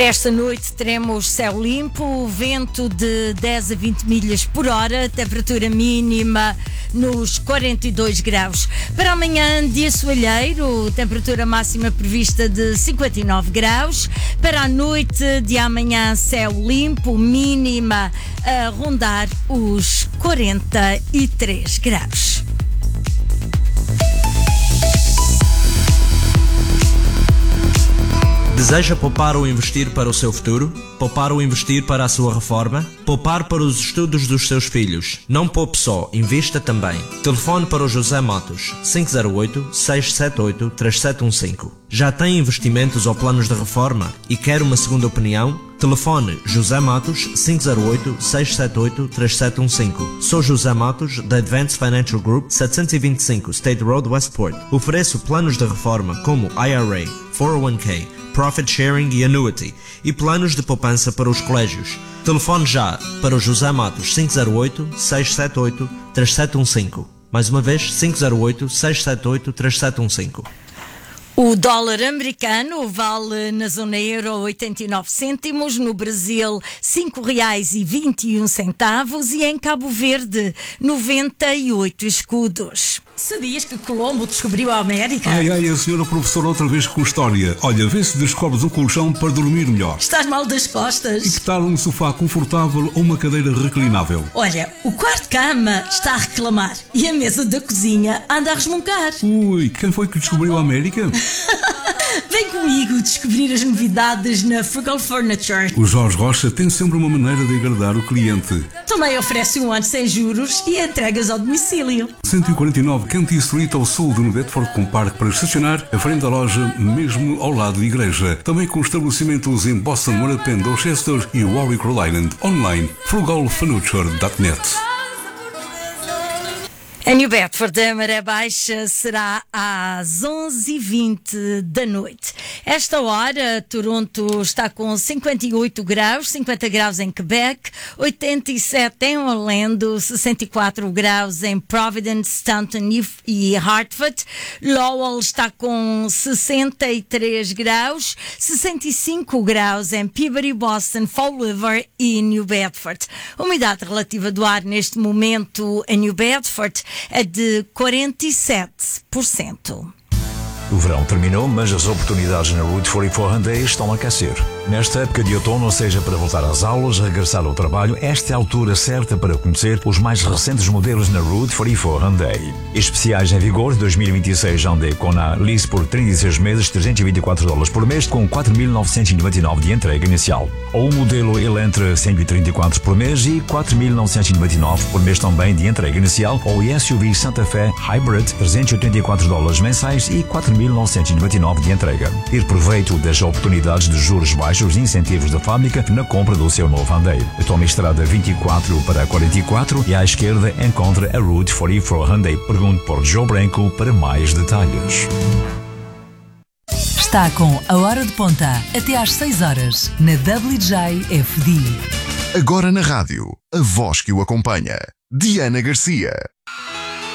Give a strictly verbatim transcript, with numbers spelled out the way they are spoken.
Para esta noite teremos céu limpo, vento de dez a vinte milhas por hora, temperatura mínima nos quarenta e dois graus. Para amanhã, dia soalheiro, temperatura máxima prevista de cinquenta e nove graus. Para a noite de amanhã, céu limpo, mínima a rondar os quarenta e três graus. Deseja poupar ou investir para o seu futuro? Poupar ou investir para a sua reforma? Poupar para os estudos dos seus filhos? Não poupe só, invista também. Telefone para o José Matos, cinco zero oito, seis sete oito, três sete um cinco. Já tem investimentos ou planos de reforma e quer uma segunda opinião? Telefone José Matos, cinco zero oito, seis sete oito, três sete um cinco. Sou José Matos, da Advanced Financial Group, setecentos e vinte e cinco State Road, Westport. Ofereço planos de reforma como I R A, quatro oh one K, Profit Sharing e Annuity e planos de poupança para os colégios. Telefone já para o José Matos, cinco zero oito, seis sete oito, três sete um cinco. Mais uma vez, cinco zero oito, seis sete oito, três sete um cinco. O dólar americano vale na zona euro oitenta e nove cêntimos, no Brasil cinco reais e vinte e um centavos e em Cabo Verde noventa e oito escudos. Sabias que Colombo descobriu a América? Ai, ai, a senhora professora outra vez com história. Olha, vê se descobres um colchão para dormir melhor. Estás mal das costas? E que tal um sofá confortável ou uma cadeira reclinável? Olha, o quarto-cama está a reclamar e a mesa da cozinha anda a resmungar. Ui, quem foi que descobriu a América? Vem comigo descobrir as novidades na Frugal Furniture. O Jorge Rocha tem sempre uma maneira de agradar o cliente. Também oferece um ano sem juros e entregas ao domicílio. cento e quarenta e nove Canty Street, ao sul de New Bedford, com parque para estacionar, à frente da loja, mesmo ao lado da igreja. Também com estabelecimentos em Boston, Morapen, Dorchester e Warwick, Rhode Island. Online, frugal furniture ponto net. Em New Bedford, a maré baixa será às onze e vinte da noite. Esta hora, Toronto está com cinquenta e oito graus, cinquenta graus em Quebec, oitenta e sete em Orlando, sessenta e quatro graus em Providence, Stanton e Hartford. Lowell está com sessenta e três graus, sessenta e cinco graus em Peabody, Boston, Fall River e New Bedford. A umidade relativa do ar neste momento em New Bedford é de quarenta e sete por cento. O verão terminou, mas as oportunidades na Route quarenta e quatro Hyundai estão a aquecer. Nesta época de outono, seja para voltar às aulas, regressar ao trabalho, esta é a altura certa para conhecer os mais recentes modelos na Route quarenta e quatro Hyundai. Especiais em vigor dois mil e vinte e seis Hyundai Kona Lease por trinta e seis meses, trezentos e vinte e quatro dólares por mês, com quatro mil novecentos e noventa e nove de entrega inicial. Ou o modelo Elantra cento e trinta e quatro por mês e quatro mil novecentos e noventa e nove por mês também de entrega inicial. Ou o S U V Santa Fe Hybrid, trezentos e oitenta e quatro dólares mensais e quatro mil novecentos e noventa e nove de entrega. Ter proveito das oportunidades de juros baixos e incentivos da fábrica na compra do seu novo Hyundai. Tome a estrada vinte e quatro para quarenta e quatro e à esquerda encontra a Route quarenta e quatro Hyundai. Pergunte por Joe Branco para mais detalhes. Está com a Hora de Ponta, até às seis horas, na W J F D. Agora na rádio, a voz que o acompanha. Diana Garcia.